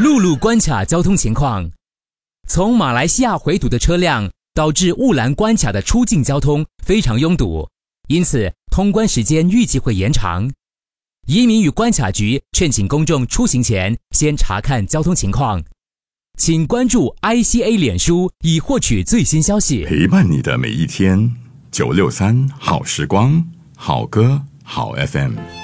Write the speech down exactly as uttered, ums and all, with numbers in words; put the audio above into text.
陆路关卡交通情况。从马来西亚回堵的车辆导致雾兰关卡的出境交通非常拥堵，因此通关时间预计会延长。移民与关卡局劝请公众出行前先查看交通情况。请关注 I C A 脸书以获取最新消息。 陪伴你的每一天，九六三好时光，好歌好 F M。